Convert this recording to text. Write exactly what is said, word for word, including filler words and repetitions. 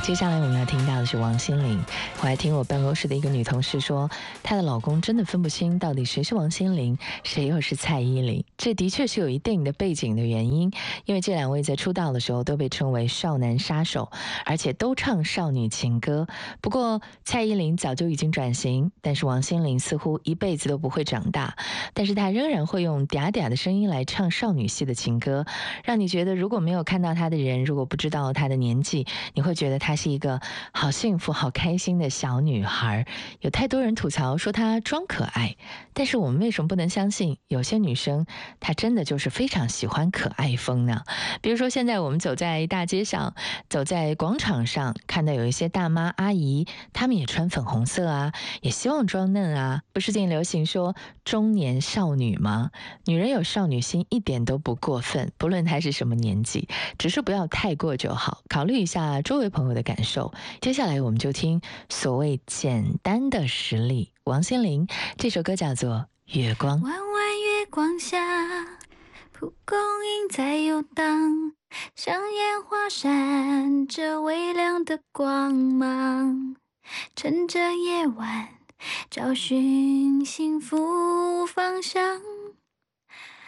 接下来我们要听到的是王心凌。我还听我办公室的一个女同事说，她的老公真的分不清到底谁是王心凌，谁又是蔡依林。这的确是有一定的背景的原因，因为这两位在出道的时候都被称为少男杀手，而且都唱少女情歌。不过蔡依林早就已经转型，但是王心凌似乎一辈子都不会长大，但是她仍然会用嗲嗲的声音来唱少女系的情歌，让你觉得如果没有看到她的人，如果不知道她的年纪，你会觉得她是一个好幸福好开心的小女孩。有太多人吐槽说她装可爱，但是我们为什么不能相信有些女生她真的就是非常喜欢可爱风呢？比如说现在我们走在大街上，走在广场上，看到有一些大妈阿姨，她们也穿粉红色啊，也希望装嫩啊。不是最近流行说中年少女吗？女人有少女心一点都不过分，不论她是什么年纪，只是不要太过就好，考虑一下周围朋友的感受。接下来我们就听所谓简单的实力，王心凌，这首歌叫做《月光》。 弯弯月光下，蒲公英在游荡，像烟花闪着微亮的光芒，趁着夜晚找寻幸福方向。